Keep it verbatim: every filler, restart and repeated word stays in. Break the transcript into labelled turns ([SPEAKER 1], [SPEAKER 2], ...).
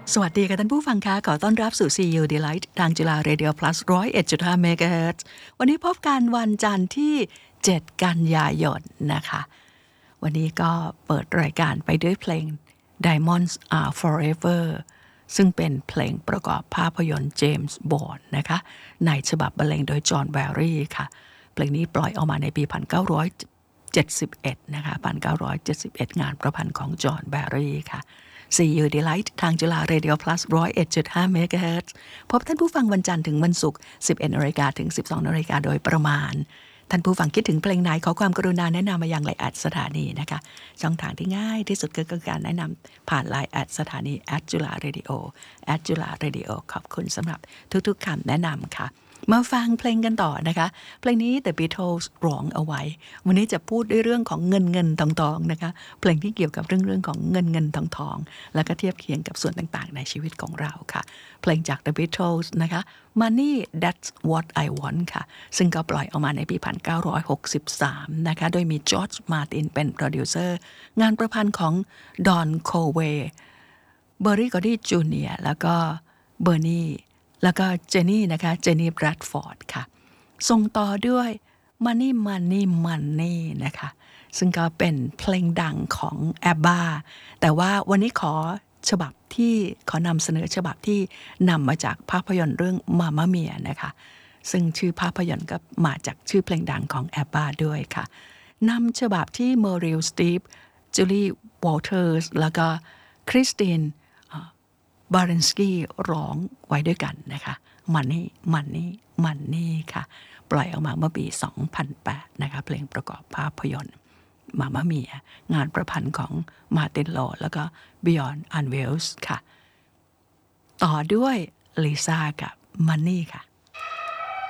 [SPEAKER 1] สวัสดีค่ะท่านผู้ฟังคะขอต้อนรับสู่ ซี ยู Delight ทางจุฬา Radio Plus หนึ่งศูนย์เอ็ดจุดห้า เมกะเฮิรตซ์วันนี้พบกันวันจันทร์ที่เจ็ดกันยายนนะคะวันนี้ก็เปิดรายการไปด้วยเพลง Diamonds Are Forever ซึ่งเป็นเพลงประกอบภาพยนตร์ James Bond นะคะในฉบับบรรเลงโดยจอห์นแบร์รี่ค่ะเพลงนี้ปล่อยออกมาในปี หนึ่งพันเก้าร้อยเจ็ดสิบเอ็ด นะคะ หนึ่งพันเก้าร้อยเจ็ดสิบเอ็ด งานประพันธ์ของจอห์นแบร์รี่ค่ะซี ยู Delight ทางจุฬา Radio Plus หนึ่งศูนย์เอ็ดจุดห้า เมกะเฮิรตซ์พบท่านผู้ฟังวันจันทร์ถึงวันศุกร์ สิบเอ็ดนาฬิกาถึง สิบสองนาฬิกาโดยประมาณท่านผู้ฟังคิดถึงเพลงไหนขอความกรุณาแนะนำมายังไลน์แอดสถานีนะคะช่องทางที่ง่ายที่สุดก็คือการแนะนำผ่านไลน์แอดสถานีแอดจุฬาเรดิโอแอดจุฬาเรดิโอขอบคุณสำหรับทุกๆคำแนะนำค่ะมาฟังเพลงกันต่อนะคะเพลงนี้ The Beatles ร้องเอาไว้วันนี้จะพูดด้วยเรื่องของเงินเงินทองทองนะคะเพลงที่เกี่ยวกับเรื่องเรื่องของเงินเงินทองทองแล้วก็เทียบเคียงกับส่วนต่างๆในชีวิตของเราค่ะเพลงจาก The Beatles นะคะ Money That's What I Want ค่ะซึ่งก็ปล่อยออกมาในปี หนึ่งพันเก้าร้อยหกสิบสาม นะคะโดยมีจอร์จมาร์ตินเป็นโปรดิวเซอร์งานประพันธ์ของดอนโคเวย์เบอร์รี่กอดี้จูเนียร์แล้วก็เบอร์นี่แล้วก็เจนนี่นะคะเจนนี่แบรดฟอร์ดค่ะส่งต่อด้วย Money Money Money นะคะซึ่งก็เป็นเพลงดังของแอบบ้าแต่ว่าวันนี้ขอฉบับที่ขอนำเสนอฉบับที่นำมาจากภาพยนตร์เรื่องมาม่าเมียนะคะซึ่งชื่อภาพยนตร์ก็มาจากชื่อเพลงดังของแอบบ้าด้วยค่ะนำฉบับที่เมอริลสตีฟจูลี่วอลเทอร์สแล้วก็คริสตินบาเรนสกี้ร้องไว้ด้วยกันนะคะมันนี่มันนี่มันนี่ค่ะปล่อยออกมาเมื่อปี สองพันแปด นะคะเพลงประกอบภาพยนตร์มาม่าเมียงานประพันธ์ของมาร์ตินโลแล้วก็บิยอนอันเวลส์ค่ะต่อด้วยลิซ่ากับมันนี่ค่ะ